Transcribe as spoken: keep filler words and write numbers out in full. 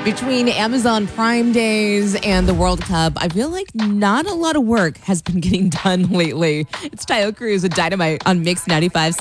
Between Amazon Prime Days and the World Cup, I feel like not a lot of work has been getting done lately. It's Tayo Cruz with Dynamite on Mix ninety-five point seven.